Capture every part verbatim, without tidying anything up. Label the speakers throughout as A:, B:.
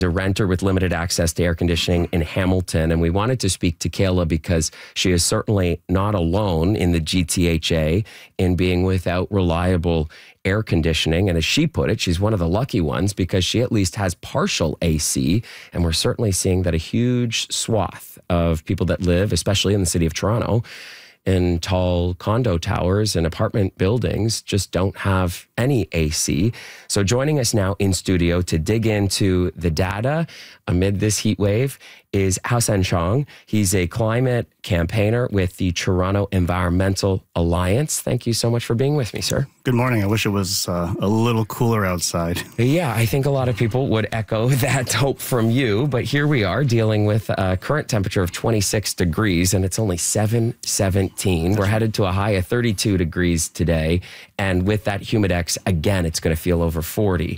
A: a renter with limited access to air conditioning in Hamilton. And we wanted to speak to Kayla because she is certainly not alone in the G T H A in being without reliable air conditioning. And as she put it, she's one of the lucky ones because she at least has partial A C. And we're certainly seeing that a huge swath of people that live, especially in the city of Toronto, in tall condo towers and apartment buildings just don't have any A C. So joining us now in studio to dig into the data amid this heat wave is Hao-Sen Chong. He's a climate campaigner with the Toronto Environmental Alliance. Thank you so much for being with me, sir.
B: Good morning. I wish it was uh, a little cooler outside.
A: Yeah, I think a lot of people would echo that hope from you, but here we are dealing with a current temperature of twenty-six degrees and it's only seven seventeen. We're headed to a high of thirty-two degrees today, and with that humidex, again, it's going to feel over forty.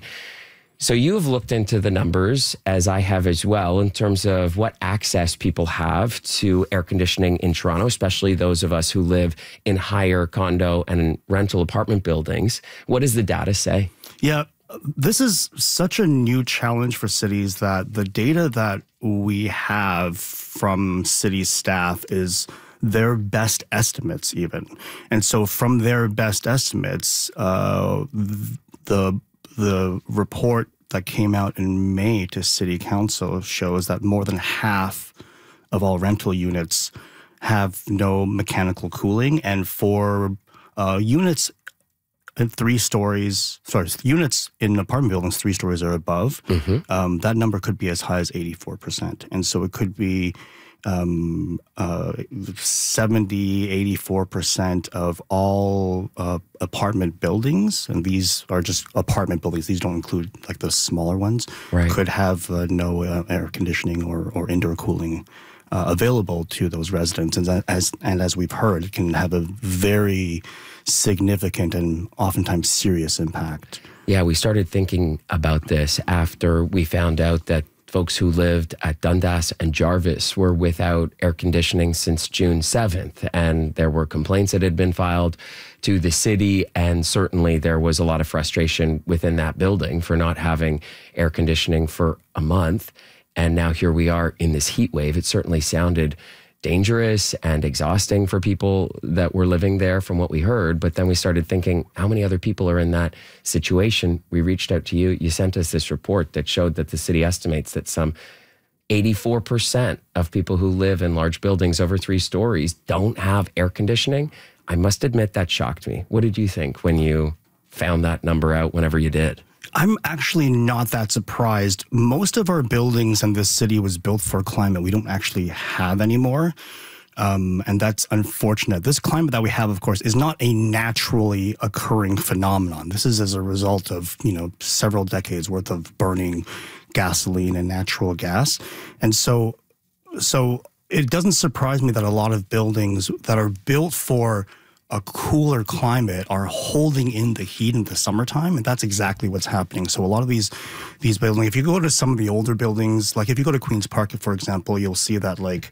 A: So you have looked into the numbers, as I have as well, in terms of what access people have to air conditioning in Toronto, especially those of us who live in higher condo and rental apartment buildings. What does the data say?
B: Yeah, this is such a new challenge for cities that the data that we have from city staff is their best estimates even. And so from their best estimates, uh, the the report that came out in May to City Council shows that more than half of all rental units have no mechanical cooling. And for uh, units in three stories, sorry, units in apartment buildings three stories or above, mm-hmm. um, that number could be as high as eighty-four percent. And so it could be um, uh, seventy, eighty-four percent of all uh, apartment buildings, and these are just apartment buildings, these don't include like the smaller ones, right. could have uh, no uh, air conditioning or, or indoor cooling uh, available to those residents. And as, and as we've heard, it can have a very significant and oftentimes serious impact.
A: Yeah, we started thinking about this after we found out that folks who lived at Dundas and Jarvis were without air conditioning since June seventh. And there were complaints that had been filed to the city. And certainly there was a lot of frustration within that building for not having air conditioning for a month. And now here we are in this heat wave. It certainly sounded dangerous and exhausting for people that were living there from what we heard. But then we started thinking, how many other people are in that situation? We reached out to you. You sent us this report that showed that the city estimates that some eighty-four percent of people who live in large buildings over three stories don't have air conditioning. I must admit that shocked me. What did you think when you found that number out whenever you did?
B: I'm actually not that surprised. Most of our buildings in this city was built for climate we don't actually have anymore. Um, and that's unfortunate. This climate that we have, of course, is not a naturally occurring phenomenon. This is as a result of, you know, several decades worth of burning gasoline and natural gas. And so, so it doesn't surprise me that a lot of buildings that are built for a cooler climate are holding in the heat in the summertime, and that's exactly what's happening. So a lot of these these buildings, if you go to some of the older buildings, like if you go to Queen's Park, for example, you'll see that like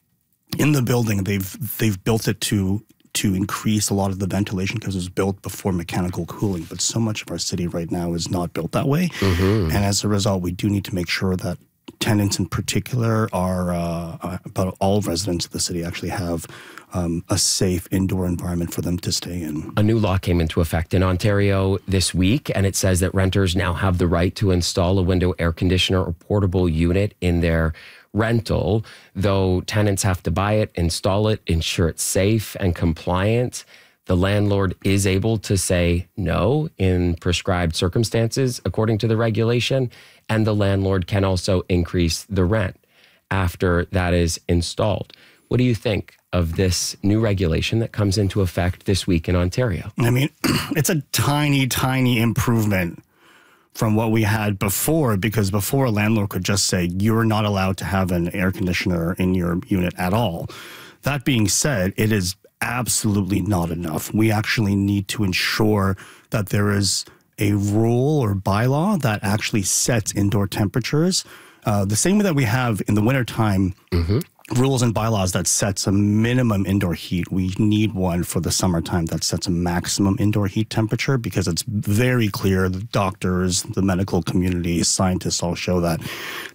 B: in the building they've they've built it to to increase a lot of the ventilation because it was built before mechanical cooling. But so much of our city right now is not built that way, mm-hmm. and as a result, we do need to make sure that tenants in particular are, uh, about all residents of the city actually have um, a safe indoor environment for them to stay in.
A: A new law came into effect in Ontario this week, and it says that renters now have the right to install a window air conditioner or portable unit in their rental, though tenants have to buy it, install it, ensure it's safe and compliant. The landlord is able to say no in prescribed circumstances, according to the regulation, and the landlord can also increase the rent after that is installed. What do you think of this new regulation that comes into effect this week in Ontario?
B: I mean, it's a tiny, tiny improvement from what we had before, because before a landlord could just say, you're not allowed to have an air conditioner in your unit at all. That being said, it is absolutely not enough. We actually need to ensure that there is a rule or bylaw that actually sets indoor temperatures. Uh, the same way that we have in the wintertime, mm-hmm. rules and bylaws that sets a minimum indoor heat. We need one for the summertime that sets a maximum indoor heat temperature, because it's very clear the doctors, the medical community, scientists all show that